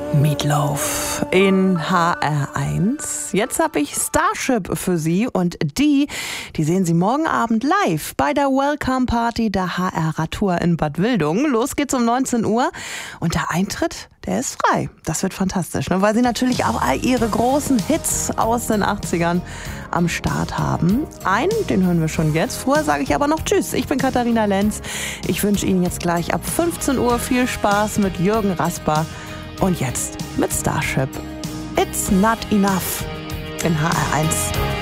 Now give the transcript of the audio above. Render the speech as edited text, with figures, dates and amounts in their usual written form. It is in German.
Meatloaf in HR1. Jetzt habe ich Starship für Sie und die sehen Sie morgen Abend live bei der Welcome Party der HR Radtour in Bad Wildungen. Los geht's um 19 Uhr und der Eintritt, der ist frei. Das wird fantastisch, ne? Weil sie natürlich auch all ihre großen Hits aus den 80ern am Start haben. Einen, den hören wir schon jetzt. Vorher sage ich aber noch Tschüss. Ich bin Katharina Lenz. Ich wünsche Ihnen jetzt gleich ab 15 Uhr viel Spaß mit Jürgen Rasper. Und jetzt mit Starship. It's not enough in HR1.